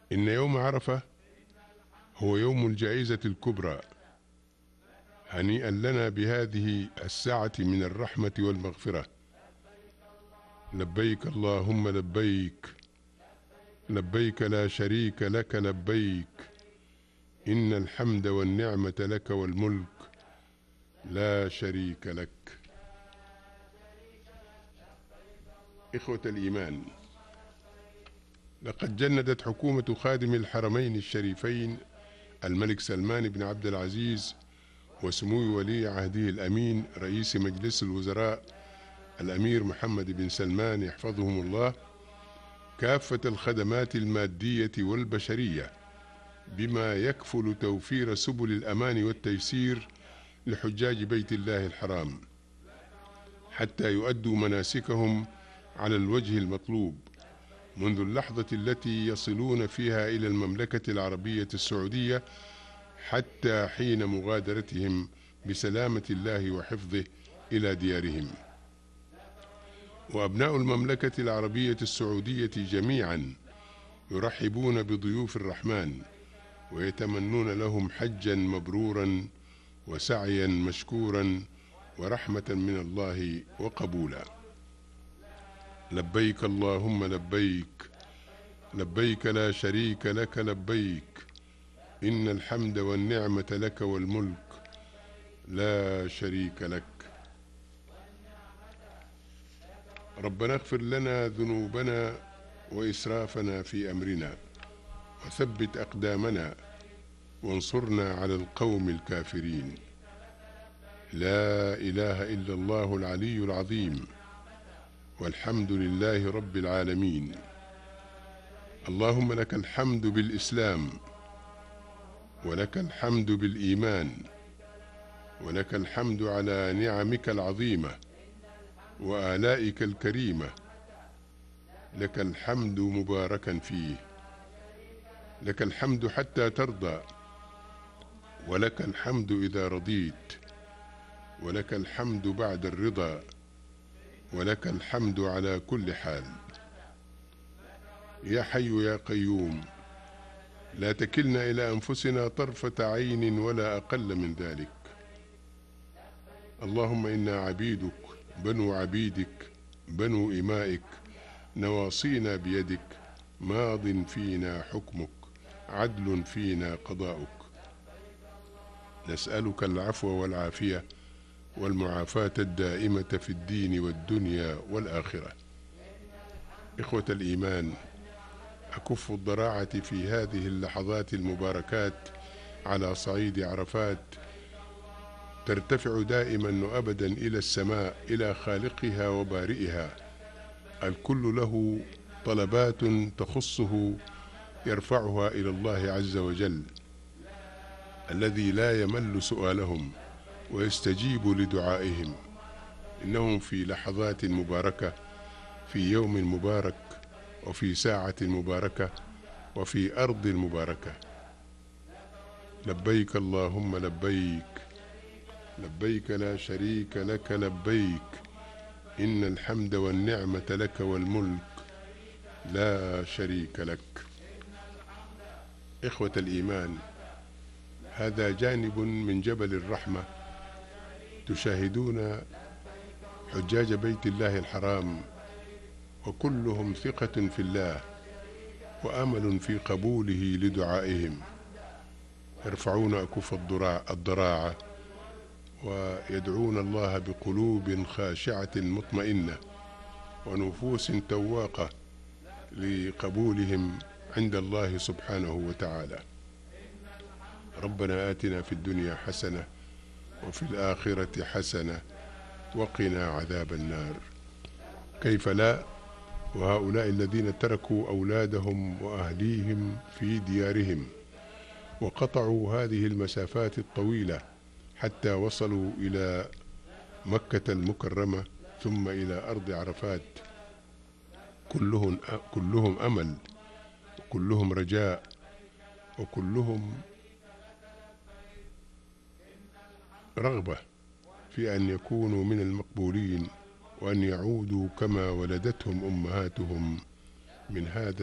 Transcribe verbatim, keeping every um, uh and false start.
إن يوم عرفة هو يوم الجائزة الكبرى. هنيئا لنا بهذه الساعة من الرحمة والمغفرة. لبيك اللهم لبيك، لبيك لا شريك لك لبيك، إن الحمد والنعمة لك والملك لا شريك لك. إخوة الإيمان، لقد جندت حكومة خادم الحرمين الشريفين الملك سلمان بن عبد العزيز وسمو ولي عهده الأمين رئيس مجلس الوزراء الأمير محمد بن سلمان يحفظهم الله كافة الخدمات المادية والبشرية بما يكفل توفير سبل الأمان والتيسير لحجاج بيت الله الحرام حتى يؤدوا مناسكهم على الوجه المطلوب منذ اللحظة التي يصلون فيها إلى المملكة العربية السعودية حتى حين مغادرتهم بسلامة الله وحفظه إلى ديارهم. وأبناء المملكة العربية السعودية جميعا يرحبون بضيوف الرحمن ويتمنون لهم حجا مبرورا وسعيا مشكورا ورحمة من الله وقبولا. لبيك اللهم لبيك، لبيك لا شريك لك لبيك، إن الحمد والنعمة لك والملك لا شريك لك. ربنا اغفر لنا ذنوبنا وإسرافنا في أمرنا وثبت أقدامنا وانصرنا على القوم الكافرين. لا إله إلا الله العلي العظيم، والحمد لله رب العالمين. اللهم لك الحمد بالإسلام، ولك الحمد بالإيمان، ولك الحمد على نعمك العظيمة وآلائك الكريمة. لك الحمد مباركا فيه، لك الحمد حتى ترضى، ولك الحمد إذا رضيت، ولك الحمد بعد الرضا، ولك الحمد على كل حال. يا حي يا قيوم، لا تكلنا إلى أنفسنا طرفة عين ولا أقل من ذلك. اللهم إنا عبيدك بنو عبيدك بنو إمائك، نواصينا بيدك، ماض فينا حكمك، عدل فينا قضاؤك. نسألك العفو والعافية والمعافاة الدائمة في الدين والدنيا والآخرة. إخوة الإيمان، أكف الضراعة في هذه اللحظات المباركات على صعيد عرفات ترتفع دائما وأبدا إلى السماء إلى خالقها وبارئها. الكل له طلبات تخصه يرفعها إلى الله عز وجل الذي لا يمل سؤالهم ويستجيب لدعائهم. إنهم في لحظات مباركة، في يوم مبارك، وفي ساعة مباركة، وفي أرض مباركة. لبيك اللهم لبيك، لبيك لا شريك لك لبيك، إن الحمد والنعمة لك والملك لا شريك لك. إخوة الإيمان، هذا جانب من جبل الرحمة تشاهدون حجاج بيت الله الحرام وكلهم ثقة في الله وأمل في قبوله لدعائهم، يرفعون أكف الضراعة ويدعون الله بقلوب خاشعة مطمئنة ونفوس تواقة لقبولهم عند الله سبحانه وتعالى. ربنا آتنا في الدنيا حسنة وفي الآخرة حسنة وقنا عذاب النار. كيف لا وهؤلاء الذين تركوا أولادهم وأهليهم في ديارهم وقطعوا هذه المسافات الطويلة حتى وصلوا إلى مكة المكرمة ثم إلى أرض عرفات، كلهم كلهم أمل وكلهم رجاء وكلهم رغبة في أن يكونوا من المقبولين وأن يعودوا كما ولدتهم أمهاتهم من هذا